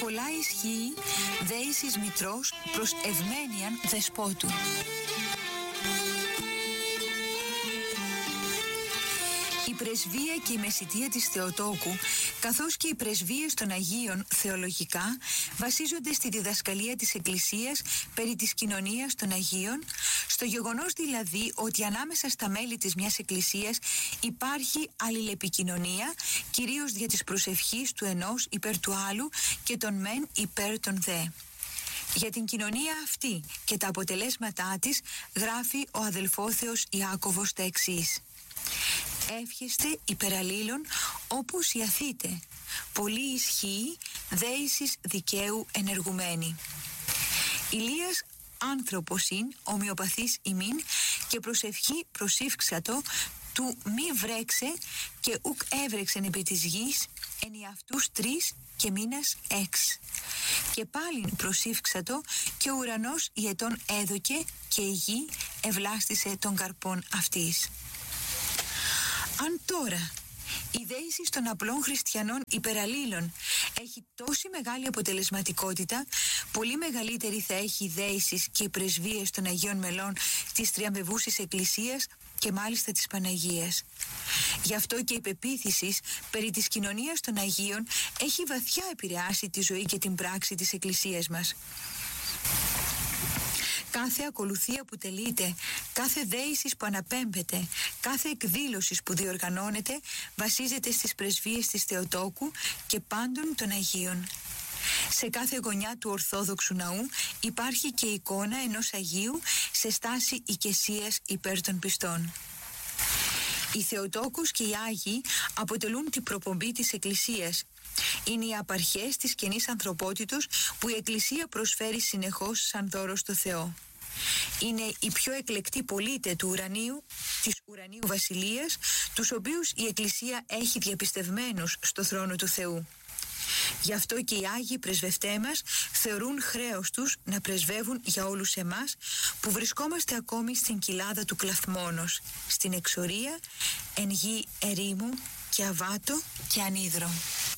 πολλά ισχύει δέησης μητρός προς ευμένιαν δεσπότου. Η πρεσβεία και η μεσητεία της Θεοτόκου, καθώς και οι πρεσβείες των Αγίων θεολογικά, βασίζονται στη διδασκαλία της Εκκλησίας περί της κοινωνίας των Αγίων, στο γεγονός δηλαδή ότι ανάμεσα στα μέλη της μιας Εκκλησίας υπάρχει αλληλεπικοινωνία, κυρίως δια της προσευχής του ενός υπέρ του άλλου και των μεν υπέρ των δε. Για την κοινωνία αυτή και τα αποτελέσματά της γράφει ο αδελφόθεος Ιάκωβος τα εξής: «Εύχεστε υπεραλλήλων όπως ιαθείτε, πολύ ισχύει δέησης δικαίου ενεργουμένη. Ηλίας άνθρωπος ειν, ομοιοπαθής ημίν, και προσευχή προσήφξατο του μη βρέξε και ουκ έβρεξεν επί της γης, εν αυτούς 3 και μήνας 6. Και πάλιν προσήφξατο και ο ουρανός ιετών έδωκε και η γη ευλάστησε των καρπών αυτής». Αν τώρα η δέηση των απλών χριστιανών υπεραλλήλων έχει τόση μεγάλη αποτελεσματικότητα, πολύ μεγαλύτερη θα έχει η δέηση και οι πρεσβείες των Αγίων Μελών της Τριαμβευούσης Εκκλησίας και μάλιστα της Παναγίας. Γι' αυτό και η πεποίθηση περί της κοινωνίας των Αγίων έχει βαθιά επηρεάσει τη ζωή και την πράξη της Εκκλησίας μας. Κάθε ακολουθία που τελείται, κάθε δέηση που αναπέμπεται, κάθε εκδήλωση που διοργανώνεται βασίζεται στις πρεσβείες της Θεοτόκου και πάντων των Αγίων. Σε κάθε γωνιά του Ορθόδοξου ναού υπάρχει και εικόνα ενός Αγίου σε στάση οικεσίας υπέρ των πιστών. Οι Θεοτόκους και οι Άγιοι αποτελούν την προπομπή της Εκκλησίας. Είναι οι απαρχές της καινής ανθρωπότητος που η Εκκλησία προσφέρει συνεχώς σαν δώρο στο Θεό. Είναι οι πιο εκλεκτοί πολίτες του ουρανίου, της ουρανίου βασιλείας, τους οποίους η Εκκλησία έχει διαπιστευμένους στο θρόνο του Θεού. Γι' αυτό και οι Άγιοι πρεσβευτές μας θεωρούν χρέος τους να πρεσβεύουν για όλους εμάς που βρισκόμαστε ακόμη στην κοιλάδα του κλαθμόνος, στην εξορία, εν γη ερήμου και αβάτο και ανίδρο.